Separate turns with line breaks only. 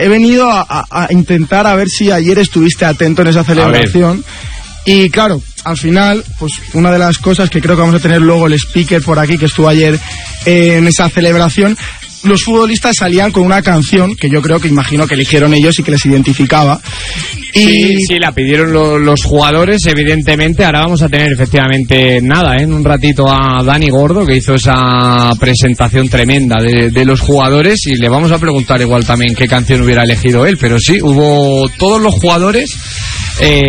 he venido a intentar a ver si ayer estuviste atento en esa celebración. Y claro, al final, pues una de las cosas que creo que vamos a tener luego el speaker por aquí, que estuvo ayer en esa celebración, los futbolistas salían con una canción que yo creo que imagino que eligieron ellos y que les identificaba.
Sí, la pidieron los jugadores, evidentemente. Ahora vamos a tener efectivamente en un ratito a Dani Gordo, que hizo esa presentación tremenda de los jugadores, y le vamos a preguntar igual también qué canción hubiera elegido él. Pero sí, hubo todos los jugadores